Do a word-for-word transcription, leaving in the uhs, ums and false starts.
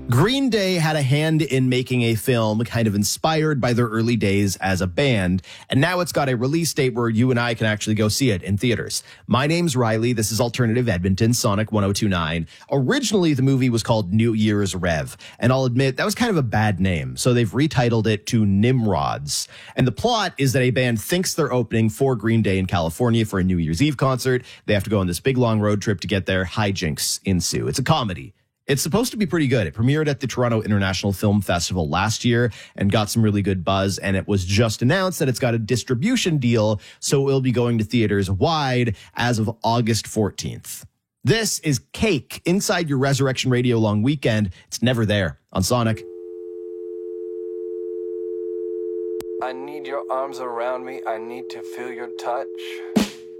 Green Day had a hand in making a film kind of inspired by their early days as a band, and now it's got a release date where you and I can actually go see it in theaters. My name's Riley. This is Alternative Edmonton, Sonic one oh two point nine. Originally, the movie was called New Year's Rev, and I'll admit that was kind of a bad name, so they've retitled it to Nimrods. And the plot is that a band thinks they're opening for Green Day in California for a New Year's Eve concert. They have to go on this big long road trip to get there. Hijinks ensue. It's a comedy. It's supposed to be pretty good. It premiered at the Toronto International Film Festival last year and got some really good buzz. And it was just announced that it's got a distribution deal, so it will be going to theaters wide as of August fourteenth. This is Cake inside your Resurrection Radio long weekend. It's never there on Sonic. I need your arms around me. I need to feel your touch.